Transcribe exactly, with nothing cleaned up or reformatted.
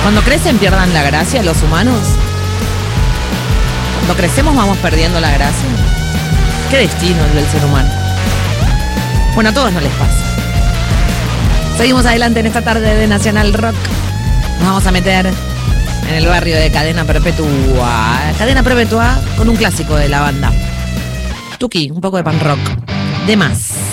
Cuando crecen pierdan la gracia los humanos. Cuando crecemos vamos perdiendo la gracia. Qué destino el del ser humano. Bueno, a todos no les pasa. Seguimos adelante en esta tarde de Nacional Rock. Nos vamos a meter en el barrio de Cadena Perpetua. Cadena Perpetua con un clásico de la banda. Tuki, un poco de pan rock. De más.